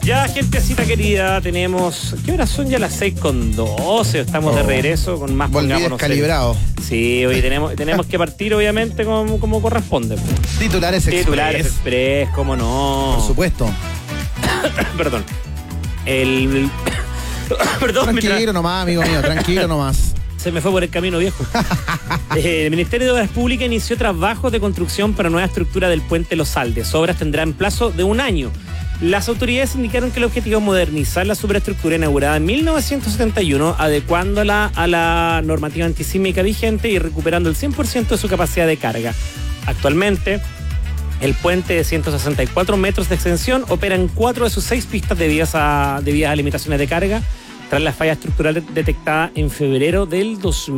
Ya, gentecita querida, tenemos... ¿Qué horas son? Ya las 6:12. Estamos de regreso con más... Volví descalibrado. Sí, hoy tenemos que partir, obviamente, como corresponde. Titulares Express. Titulares Express, cómo no. Por supuesto. Perdón. Perdón. Tranquilo nomás, amigo mío, tranquilo nomás. Se me fue por el camino viejo. El Ministerio de Obras Públicas inició trabajos de construcción para nueva estructura del puente Los Aldes. Obras tendrán plazo de 1 año. Las autoridades indicaron que el objetivo es modernizar la superestructura inaugurada en 1971, adecuándola a la normativa antisísmica vigente y recuperando el 100% de su capacidad de carga. Actualmente, el puente de 164 metros de extensión opera en 4 de sus 6 pistas debidas a limitaciones de carga, tras la falla estructural detectada en febrero del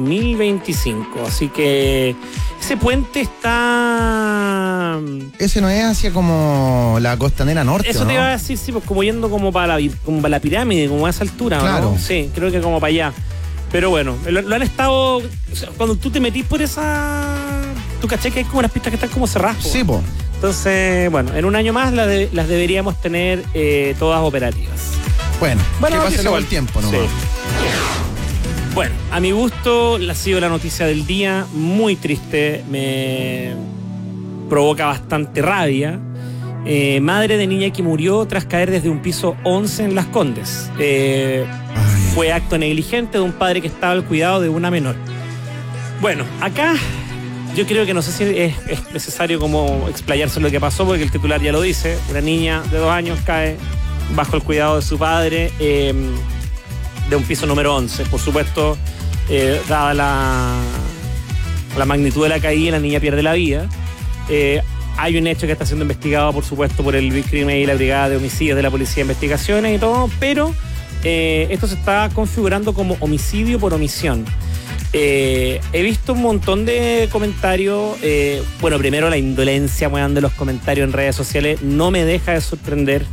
2025. Así que ese puente está... Ese no es hacia como la costanera norte, eso, ¿no? Te iba a decir, sí, pues como yendo como para la pirámide, como a esa altura, claro. ¿no? Sí, creo que como para allá. Pero bueno, lo han estado... O sea, cuando tú te metís por esa... Tú caché que hay como unas pistas que están como cerradas. Sí, po. Entonces, bueno, en 1 año más las deberíamos tener todas operativas. Bueno, que pase luego el tiempo, ¿no? Sí. Bueno, a mi gusto ha sido la noticia del día, muy triste, me provoca bastante rabia. Madre de niña que murió tras caer desde un piso 11 en Las Condes. Fue acto negligente de un padre que estaba al cuidado de una menor. Bueno, acá yo creo que no sé si es necesario como explayarse lo que pasó, porque el titular ya lo dice. Una niña de 2 años cae bajo el cuidado de su padre de un piso número 11. Por supuesto, dada la magnitud de la caída, la niña pierde la vida. Hay un hecho que está siendo investigado, por supuesto, por el crimen y la brigada de homicidios de la Policía de Investigaciones y todo, pero esto se está configurando como homicidio por omisión. He visto un montón de comentarios. Bueno, primero la indolencia, weón, de los comentarios en redes sociales no me deja de sorprender.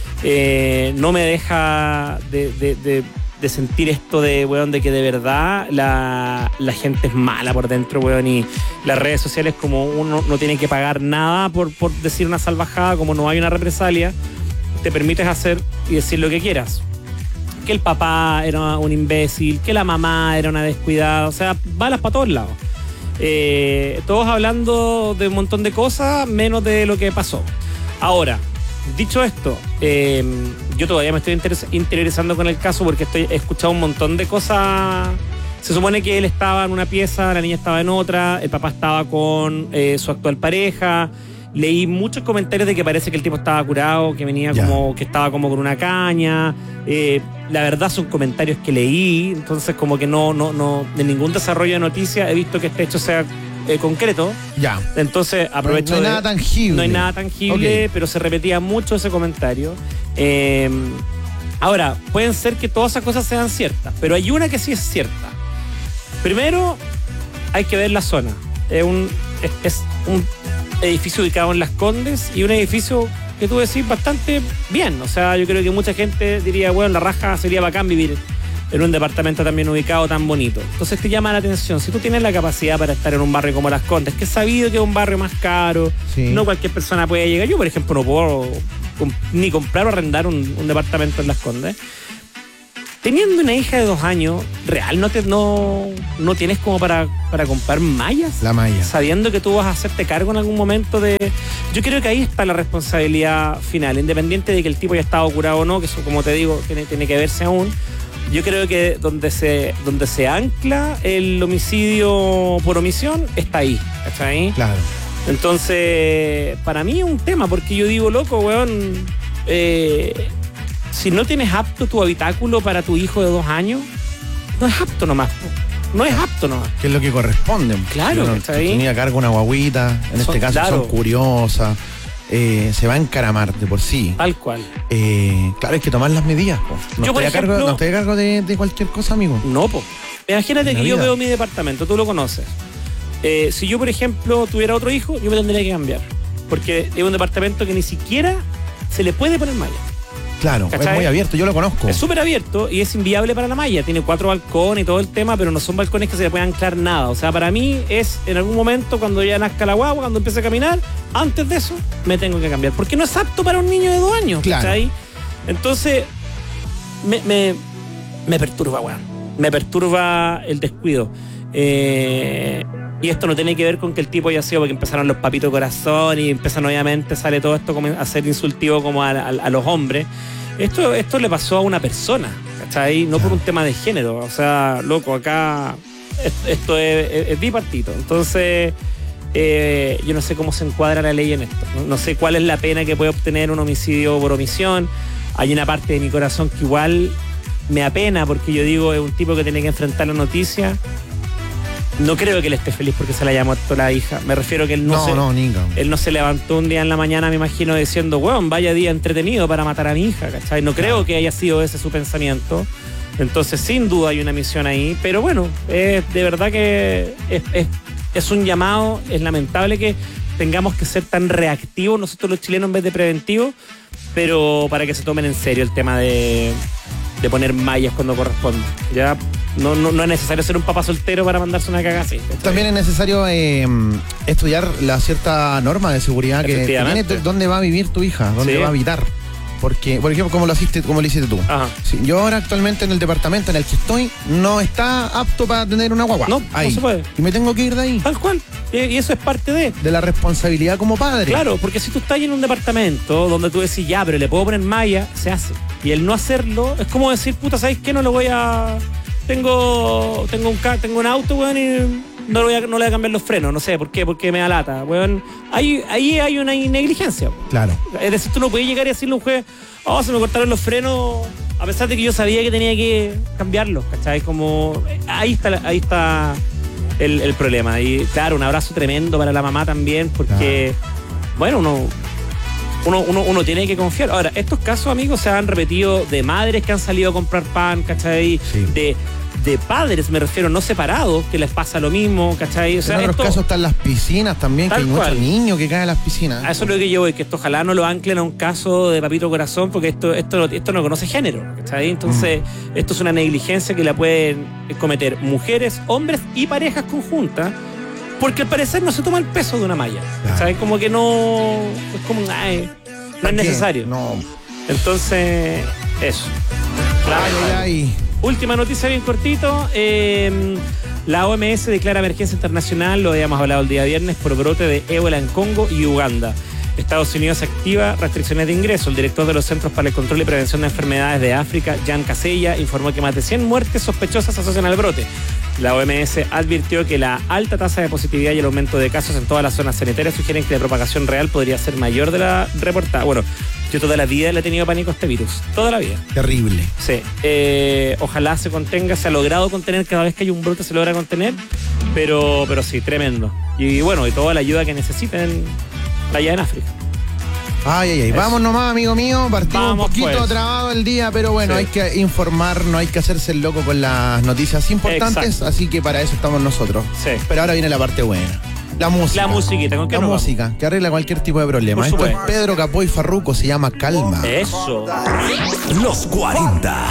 No me deja de sentir esto de, weón, de que de verdad la gente es mala por dentro, weón, y las redes sociales, como uno no tiene que pagar nada por decir una salvajada, como no hay una represalia, te permites hacer y decir lo que quieras. Que el papá era un imbécil, que la mamá era una descuidada, o sea, balas para todos lados. Todos hablando de un montón de cosas, menos de lo que pasó. Ahora, dicho esto, yo todavía me estoy interiorizando con el caso porque he escuchado un montón de cosas. Se supone que él estaba en una pieza, la niña estaba en otra, el papá estaba con su actual pareja. Leí muchos comentarios de que parece que el tipo estaba curado, que venía como que estaba como con una caña. La verdad son comentarios que leí, entonces como que no de ningún desarrollo de noticias he visto que este hecho sea concreto. Ya. Entonces aprovecho. No hay nada tangible. No hay nada tangible, okay. Pero se repetía mucho ese comentario. Ahora, pueden ser que todas esas cosas sean ciertas, pero hay una que sí es cierta. Primero, hay que ver la zona. Es un edificio ubicado en Las Condes y un edificio que tú decís bastante bien. O sea, yo creo que mucha gente diría, bueno, la raja sería bacán vivir en un departamento también ubicado tan bonito. Entonces te llama la atención. Si tú tienes la capacidad para estar en un barrio como Las Condes, que es sabido que es un barrio más caro, sí. No cualquier persona puede llegar. Yo, por ejemplo, no puedo ni comprar o arrendar un departamento en Las Condes. Teniendo una hija de 2 años, real, no tienes como para comprar mallas. La malla. Sabiendo que tú vas a hacerte cargo en algún momento de... Yo creo que ahí está la responsabilidad final, independiente de que el tipo haya estado curado o no, que eso, como te digo, tiene que verse aún. Yo creo que donde se ancla el homicidio por omisión está ahí. ¿Está ahí? Claro. Entonces, para mí es un tema, porque yo digo, loco, weón... si no tienes apto tu habitáculo para tu hijo de 2 años, no es apto nomás. No es apto nomás. Que es lo que corresponde. Claro, bueno, está ahí. Tenía a cargo una guaguita, en este caso claro. Son curiosas, se va a encaramar de por sí. Tal cual. Claro, hay que tomar las medidas. No estoy a cargo de cualquier cosa, amigo. No, po. Imagínate que yo veo mi departamento, tú lo conoces. Si yo, por ejemplo, tuviera otro hijo, yo me tendría que cambiar. Porque es un departamento que ni siquiera se le puede poner malla. Claro, ¿cachai? Es muy abierto, yo lo conozco. Es súper abierto y es inviable para la malla. Tiene 4 balcones y todo el tema, pero no son balcones que se le puedan anclar nada. O sea, para mí es en algún momento, cuando ya nazca la guagua, cuando empiece a caminar, antes de eso, me tengo que cambiar. Porque no es apto para un niño de 2 años, claro. ¿cachai? Entonces, me perturba, weón. Me perturba el descuido. Y esto no tiene que ver con que el tipo haya sido porque empezaron los papitos corazón y empiezan, obviamente, sale todo esto como a ser insultivo como a los hombres. Esto le pasó a una persona, ¿cachai? No por un tema de género. O sea, loco, acá esto es bipartito. Entonces, yo no sé cómo se encuadra la ley en esto. No sé cuál es la pena que puede obtener un homicidio por omisión. Hay una parte de mi corazón que igual me apena porque yo digo, es un tipo que tiene que enfrentar la noticia. No creo que él esté feliz porque se le haya muerto la hija. Me refiero que él no se levantó un día en la mañana, me imagino, diciendo, weón, vaya día entretenido para matar a mi hija, ¿cachai? No creo que haya sido ese su pensamiento. Entonces, sin duda hay una misión ahí. Pero bueno, de verdad que es un llamado. Es lamentable que tengamos que ser tan reactivos nosotros los chilenos en vez de preventivos, pero para que se tomen en serio el tema de poner mallas cuando corresponde. Ya no es necesario ser un papá soltero para mandarse una cagada así. También es necesario estudiar la cierta norma de seguridad que tiene, dónde va a vivir tu hija, dónde va a habitar. Porque, por ejemplo, como lo hiciste tú. Sí, yo ahora actualmente en el departamento en el que estoy no está apto para tener una guagua. No se puede. Y me tengo que ir de ahí. Tal cual. Y eso es parte de la responsabilidad como padre. Claro, porque si tú estás en un departamento donde tú decís, ya, pero le puedo poner malla, se hace. Y el no hacerlo es como decir, puta, ¿sabes qué? No lo voy a... Tengo un auto, weón, y no le voy a cambiar los frenos. No sé, ¿por qué? Porque me da lata, weón. Ahí hay una negligencia. Claro. Es decir, tú no puedes llegar y decirle a un juez, se me cortaron los frenos, a pesar de que yo sabía que tenía que cambiarlos, ¿cachai? Como, ahí está el problema. Y claro, un abrazo tremendo para la mamá también, porque, bueno, uno tiene que confiar. Ahora, estos casos, amigos, se han repetido de madres que han salido a comprar pan, ¿cachai? Sí. De padres, me refiero, no separados, que les pasa lo mismo, ¿cachai? O sea, en otros casos están las piscinas también, que hay muchos niños que caen en las piscinas. A eso es lo que yo voy, que esto ojalá no lo anclen a un caso de papito corazón, porque esto no conoce género, ¿cachai? Entonces, esto es una negligencia que la pueden cometer mujeres, hombres y parejas conjuntas, porque al parecer no se toma el peso de una malla, ¿sabes? Como que no es como, no es necesario. No. Entonces, eso. Ay. Última noticia bien cortito. La OMS declara emergencia internacional, lo habíamos hablado el día viernes, por brote de ébola en Congo y Uganda. Estados Unidos activa restricciones de ingreso. El director de los Centros para el Control y Prevención de Enfermedades de África, Jan Casella, informó que más de 100 muertes sospechosas se asocian al brote. La OMS advirtió que la alta tasa de positividad y el aumento de casos en todas las zonas sanitarias sugieren que la propagación real podría ser mayor de la reportada. Bueno, yo toda la vida le he tenido pánico a este virus. Toda la vida. Terrible. Sí. Ojalá se contenga. Se ha logrado contener. Cada vez que hay un brote se logra contener. Pero sí, tremendo. Y bueno, y toda la ayuda que necesiten allá en África. Ay. Vamos nomás, amigo mío. Partimos un poquito trabado el día, pero bueno, hay que informar, no hay que hacerse el loco con las noticias importantes. Exacto. Así que para eso estamos nosotros. Sí. Pero ahora viene la parte buena. La música. La musiquita, ¿con qué nos vamos? Música, que arregla cualquier tipo de problema. Esto es Pedro Capó y Farruko, se llama Calma. Eso. Los 40.